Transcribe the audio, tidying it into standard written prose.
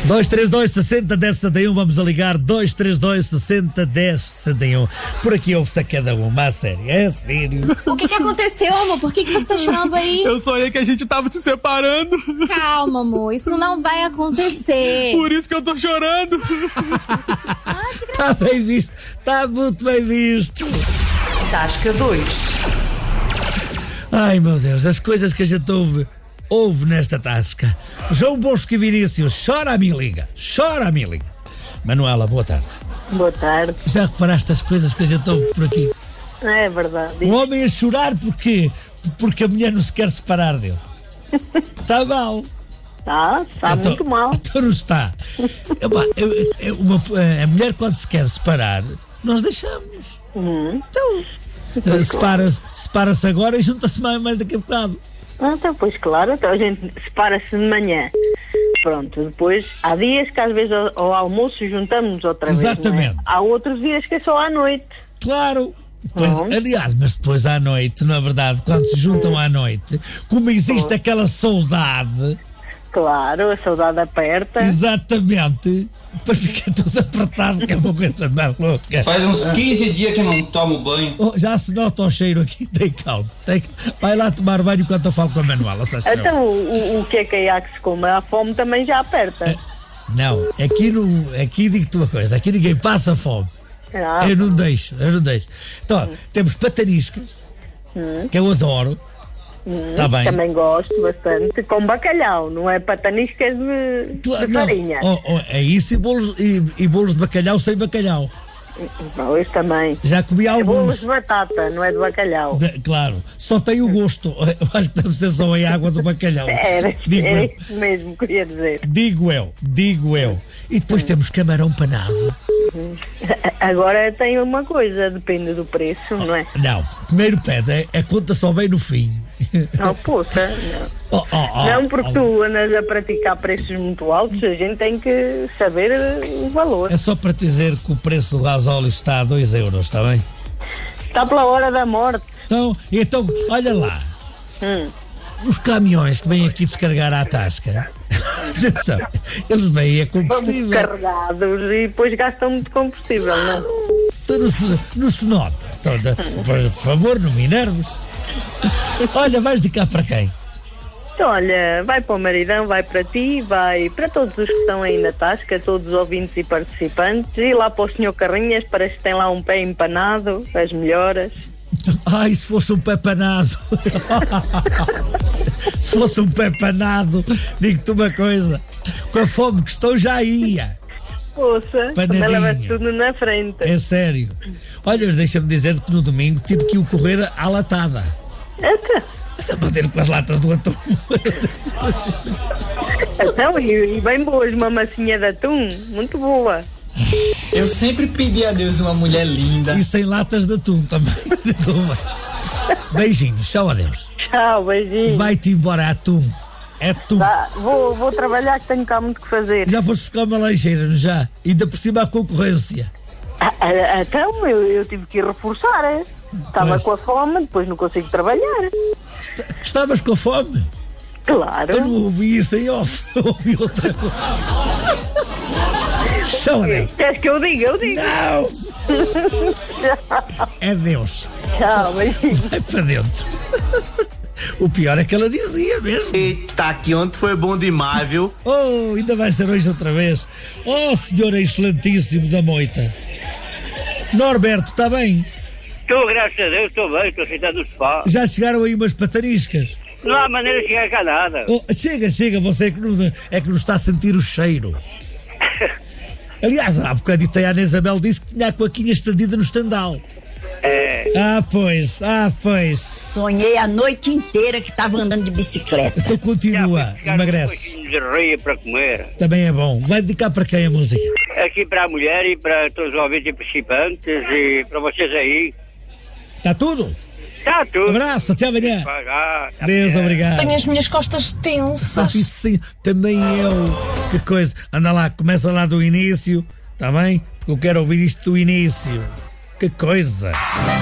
232 60 10 61, vamos a ligar 232 60 10 61. Por aqui ouve-se a cada uma, a sério, é sério. O que aconteceu, amor? Por que você tá chorando aí? Eu sonhei que a gente tava se separando. Calma, amor, isso não vai acontecer. Por isso que eu tô chorando. Tá bem visto, tá muito bem visto. Tasca 2. Ai, meu Deus, as coisas que a gente ouve nesta tasca. João Bosco e Vinícius, chora a milinga. Manuela, boa tarde. Boa tarde. Já reparaste as coisas que a gente ouve por aqui? É verdade. O homem a chorar porque a mulher não se quer separar dele. Está mal. Está então, muito mal. Então não está. A mulher quando se quer separar, nós deixamos. Então, separa-se agora e junta-se mais daqui a bocado. Então, pois claro, então a gente separa-se de manhã. Pronto, depois há dias que às vezes ao almoço juntamos outra vez. Exatamente. Não é? Há outros dias que é só à noite. Claro. Depois, aliás, mas depois à noite, não é verdade? Quando se juntam à noite, como existe aquela saudade. Claro, a saudade aperta. Exatamente. Depois fica tudo apertado, que é uma coisa mais louca. Faz uns 15 dias que não tomo banho. Já se nota o cheiro aqui, tem calma. Vai lá tomar banho enquanto eu falo com a Manuela. Então, o que é que se come? A fome também já aperta. Não, aqui digo-te uma coisa, aqui ninguém passa fome. Eu não deixo. Então, temos pataniscas, que eu adoro. Tá bem. Também gosto bastante, com bacalhau, não é pataniscas de farinha. É isso e bolos de bacalhau sem bacalhau. Não, isso também. Já comi alguns. Bolos de batata, não é de bacalhau. Claro, só tem o gosto. Eu acho que deve ser só a água do bacalhau. Era isso mesmo que eu ia dizer. Digo eu. E depois temos camarão panado. Agora tem uma coisa, depende do preço, não é? Não, primeiro pede, a conta só vem no fim. Não, poça, não. Não, porque tu andas a praticar preços muito altos, a gente tem que saber o valor. É só para te dizer que o preço do gasóleo está a 2 euros, está bem? Está pela hora da morte. Então olha lá. Os caminhões que vêm aqui descarregar à tasca, eles vêm a combustível. Vão carregados e depois gastam muito combustível, não? Então não se nota. Então, por favor, não me enerves. Olha, vais de cá para quem? Então, olha, vai para o maridão, vai para ti, vai para todos os que estão aí na tasca, todos os ouvintes e participantes, e lá para o senhor Carrinhas, parece que tem lá um pé empanado, as melhoras. Ai, se fosse um pé panado. Se fosse um pé panado, digo-te uma coisa, com a fome que estou já ia. Poxa, também levas tudo na frente. É sério. Olha, deixa-me dizer que no domingo tive que ir correr à latada. Até bater com as latas do atum. Então, e bem boas, uma massinha de atum, muito boa. Eu sempre pedi a Deus uma mulher linda. E sem latas de atum também. Beijinhos, tchau, adeus. Tchau, beijinhos. Vai-te embora, atum. É tu. Tá, vou trabalhar, que tenho cá muito que fazer. Já foste buscar uma lancheira, já? Ainda por cima a concorrência. Então, eu tive que ir reforçar, Estava com a fome, depois não consigo trabalhar. Estavas com a fome? Claro. Eu não ouvi isso em off, eu ouvi outra coisa. Tchau, adeus. Queres que eu diga? Eu digo. Não! É Deus. Tchau, beijinho. Vai para dentro. O pior é que ela dizia mesmo. Eita, que ontem foi bom demais, viu? Oh, ainda vai ser hoje outra vez. Oh, senhor excelentíssimo da moita. Norberto, está bem? Estou, graças a Deus, estou bem, estou sentado no sofá. Já chegaram aí umas pataniscas? Não há maneira de chegar cá nada. Oh, chega, você é que não está a sentir o cheiro. Aliás, há bocadinho a Ana Isabel disse que tinha a cuequinha estendida no estendal. Ah, pois. Sonhei a noite inteira que estava andando de bicicleta. Então continua, emagrece. Para comer. Também é bom. Vai dedicar para quem a música? Aqui para a mulher e para todos os ouvintes e participantes e para vocês aí. Está tudo? Está tudo. Abraço, até amanhã. Deus, obrigado. Tenho as minhas costas tensas. Sim, também eu. Que coisa. Anda lá, começa lá do início, está bem? Porque eu quero ouvir isto do início. Que coisa.